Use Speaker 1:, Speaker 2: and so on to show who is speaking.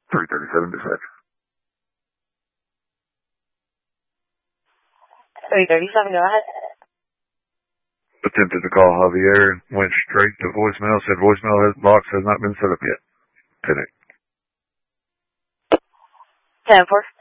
Speaker 1: 337 dispatch.
Speaker 2: 337, go ahead.
Speaker 1: Attempted to call Javier, went straight to voicemail, said voicemail box has not been set up yet. 10-8.
Speaker 2: 10-4.